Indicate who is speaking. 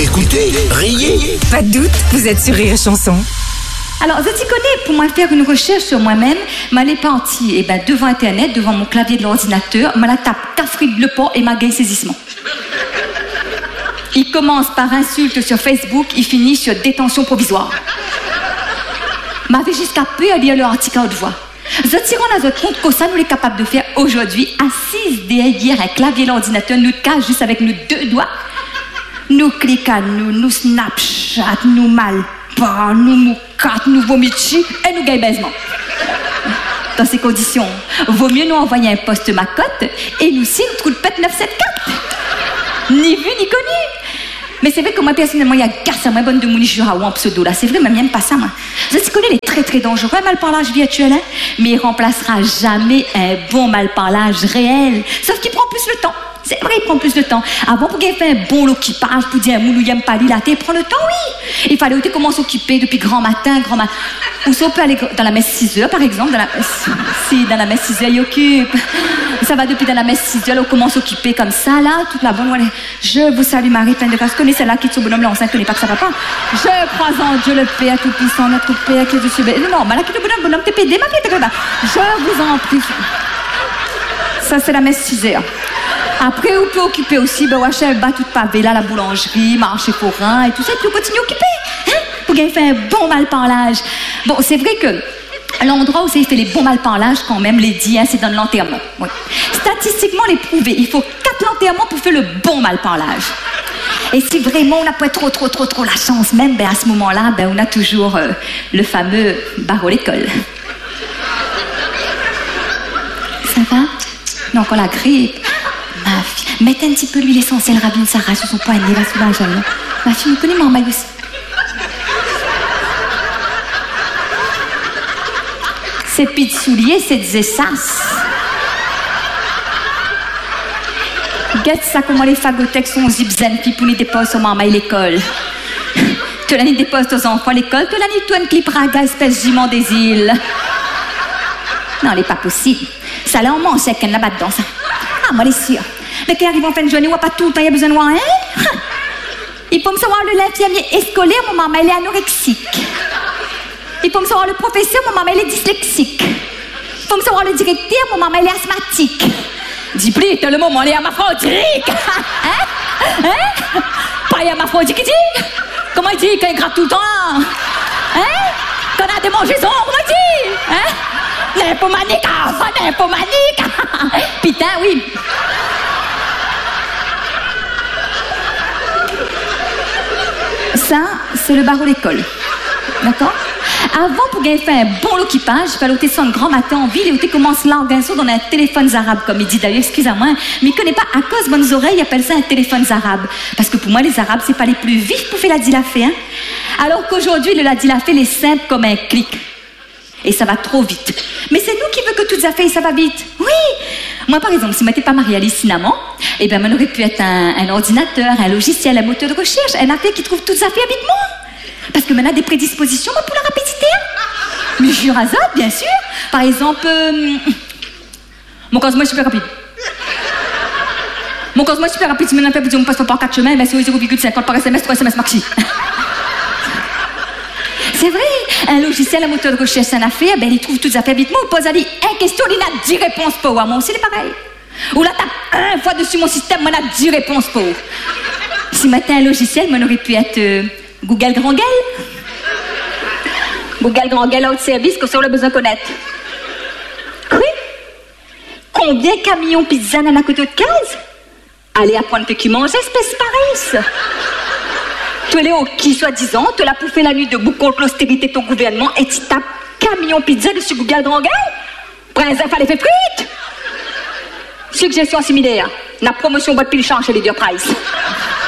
Speaker 1: Écoutez, riez.
Speaker 2: Pas de doute, vous êtes sur Rire et Chanson.
Speaker 3: Alors, je t'y connais, pour moi faire une recherche sur moi-même, m'allais partir devant Internet, devant mon clavier de l'ordinateur, m'a la tape Cafrid Le Port et m'a gagné saisissement. Il commence par insulte sur Facebook, il finit sur détention provisoire. M'avait jusqu'à peu à lire leur article à haute voix. Je tire à notre compte que ça nous est capable de faire aujourd'hui, assise derrière un clavier de l'ordinateur, nous cache juste avec nos deux doigts. Nous cliquons, nous Snapchat, nous malpas, nous moucates, nous vomitis et nous gagnons baisement. Dans ces conditions, vaut mieux nous envoyer un poste macotte et nous signe trou de pète 974. Ni vu ni connu. Mais c'est vrai que moi, personnellement, il y a garce à moi bonne de mon jura ou en pseudo là. C'est vrai, mais j'aime pas ça, moi. Je sais connais les très très dangereux malparlage virtuel, hein, mais il remplacera jamais un bon malparlage réel. Sauf qu'il prend plus le temps. C'est vrai, il prend plus de temps. Avant, pour qu'il ait fait un bon occupage, pour dire un moulou, il n'aime pas l'île, il prend le temps, oui. Il fallait comment s'occuper depuis grand matin. Ou ça, on peut aller dans la messe 6 heures, par exemple. Dans la messe 6 heures, il occupe. Ça va depuis dans la messe 6 heures, on commence à s'occuper comme ça, là, toute la bonne. Voilà. Je vous salue, Marie, pleine de grâce. Connaissez celle-là qui est son bonhomme, là, enceinte, connaît pas que ça va pas. Je crois en Dieu, le Père Tout-Puissant, notre Père, que je suis belle. Non, mais là, qui est le bonhomme, t'es pédé, ma fille, t'es pas. Je vous en prie. Ça, c'est la messe 6 heures. Après, on peut occuper aussi, Wachel bat toute pavé, là, la boulangerie, marché forain et tout ça, et puis on continue à occuper, hein, pour qu'il fait un bon malparlage. Bon, c'est vrai que l'endroit où il fait les bons malparlages, quand même, les dit, hein, c'est dans l'enterrement. Oui. Statistiquement, les prouvé, il faut 4 enterrements pour faire le bon malparlage. Et si vraiment on n'a pas trop la chance, même, à ce moment-là, on a toujours le fameux barreau l'école. Ça va? Non, encore la grippe. Ma fille, mettez un petit peu l'huile essentielle Rabine Sarah sur son poignet, là, sous la jambe. Ma fille, me connaît mon maillot aussi. C'est pis de souliers, c'est des essasses. Regarde ça, comment les fagothèques sont zipzen, puis pour les déposent sur maman à l'école. Tu l'as dépose aux enfants à l'école, tu l'as toi une clip raga, espèce jument des îles. Non, elle n'est pas possible. Ça là, on mange, c'est qu'elle là-bas dedans, ça. Ah, moi, elle est sûre. Mais quand il arrive en fin de journée, on n'a pas tout le temps, il y a besoin de voir, hein? Il peut me savoir le l'infirmier scolaire, mon maman, elle est anorexique. Il peut me savoir le professeur, mon maman, elle est dyslexique. Il peut me savoir le directeur, mon maman, elle est asthmatique. Dis plus, t'as le moment, elle est hermaphrodite. Hein? Hein? Pas hermaphrodite, qui dit? Comment il dit quand il gratte tout le temps? Hein? Quand on a démangeaisons, comment il dit? Hein? Nymphomanique! Putain, oui. Ça, c'est le barreau l'école. D'accord? Avant, pour gagner fait un bon occupage, il fallait ôter ça un grand matin en ville et ôter commence l'organisation dans un téléphone arabe, comme il dit d'ailleurs, excusez-moi, mais il ne connaît pas à cause de bonnes oreilles, il appelle ça un téléphone arabe. Parce que pour moi, les arabes, c'est pas les plus vifs pour faire la dilafé, hein? Alors qu'aujourd'hui, le la dilafé, il est simple comme un clic. Et ça va trop vite. Mais c'est nous qui veut que toutes les affaires, ça va vite. Oui. Moi, par exemple, si je m'étais pas mariée à Cinnamon, eh bien, on aurait pu être un ordinateur, un logiciel, un moteur de recherche, un affaire qui trouve toutes les affaires vite moi. Parce que maintenant, des prédispositions pour la rapidité. Mais jure à ça, bien sûr. Par exemple, mon cosmo est super rapide. Mon cosmo est super rapide. Si maintenant, on passe pas par 4 chemins, ben, c'est 0,50 par SMS, 3 SMS maxi. C'est vrai, un logiciel, un moteur de recherche, c'est une affaire, ben il trouve toutes les affaires vite. Moi, on pose à lui une question, il a 10 réponses pour moi. Moi aussi, c'est pareil. Ou là, tape 1 fois dessus mon système, moi, on a 10 réponses pour. Si maintenant un logiciel, moi, on aurait pu être Google Grand Gueule. Google Grand Gueule, autre service que ça, on a besoin de connaître. Oui. Combien de camions pizza dans la côte de 15? Allez apprendre que qui mange, espèce pareille. Tu es au qui, soi-disant, tu l'as pouffé la nuit debout contre l'austérité de ton gouvernement et tu tapes camion pizza dessus Google Grand Gueule? Prince, il fallait faire frites! Suggestion similaire. La promotion boîte pile change chez les Price.